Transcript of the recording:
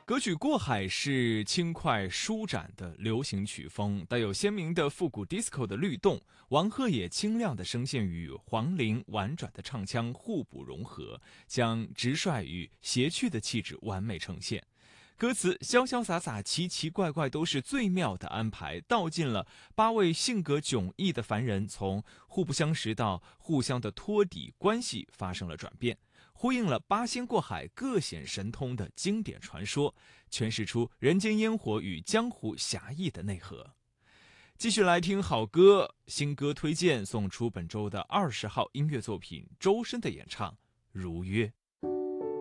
歌曲《过海》是轻快舒展的流行曲风，带有鲜明的复古 disco 的律动，王鹤野清亮的声线与黄龄婉转的唱腔互补融合，将直率与谐趣的气质完美呈现。歌词潇潇洒洒、奇奇怪怪都是最妙的安排，道尽了八位性格迥异的凡人从互不相识到互相的托底关系发生了转变，呼应了八仙过海各显神通的经典传说，诠释出人间烟火与江湖侠义的内核。继续来听好歌，新歌推荐送出本周的20号音乐作品，周深的演唱《如约》。